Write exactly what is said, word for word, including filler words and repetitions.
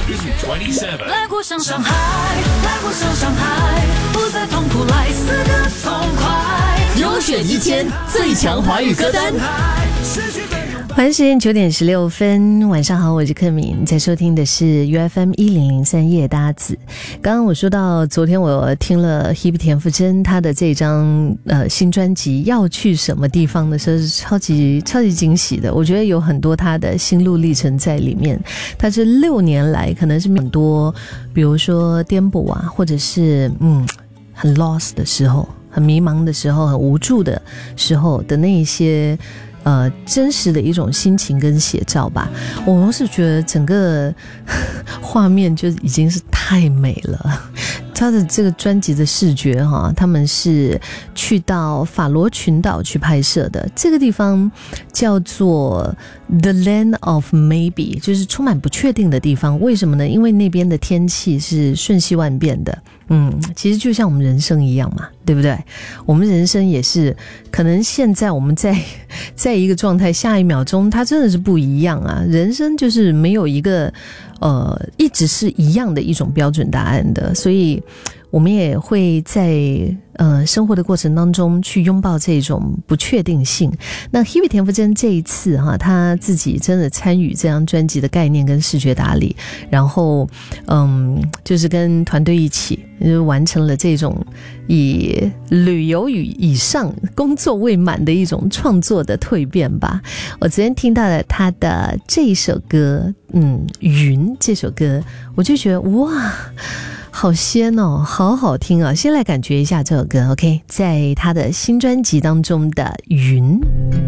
来过上上海，来过上上海，不再痛苦，来四个痛快， 优选一千最强华语歌单。 欢迎时间九点十六分，晚上好，我是克敏，在收听的是 U F M 一零零三夜搭子。刚刚我说到，昨天我听了 Hebe 田馥甄她的这张呃新专辑《要去什么地方》的时候，是超级超级惊喜的。我觉得有很多她的心路历程在里面。她这六年来可能是很多，比如说颠簸啊，或者是嗯很 lost 的时候，很迷茫的时候，很无助的时候的那一些。呃，真实的一种心情跟写照吧，我是觉得整个画面就已经是太美了。他的这个专辑的视觉哈，他们是去到法罗群岛去拍摄的，这个地方叫做 The Land of Maybe， 就是充满不确定的地方。为什么呢？因为那边的天气是瞬息万变的。嗯，其实就像我们人生一样嘛，对不对？我们人生也是，可能现在我们在在一个状态，下一秒钟它真的是不一样啊。人生就是没有一个呃一直是一样的一种标准答案的，所以我们也会在呃生活的过程当中去拥抱这种不确定性。那 Hebe 田馥甄这一次哈，他自己真的参与这张专辑的概念跟视觉打理，然后嗯，就是跟团队一起就完成了这种以旅游与以上工作未满的一种创作的蜕变吧。我昨天听到了他的这一首歌，嗯，云这首歌，我就觉得哇。好仙哦，好好听啊！先来感觉一下这首歌 ，OK， 在他的新专辑当中的《云》。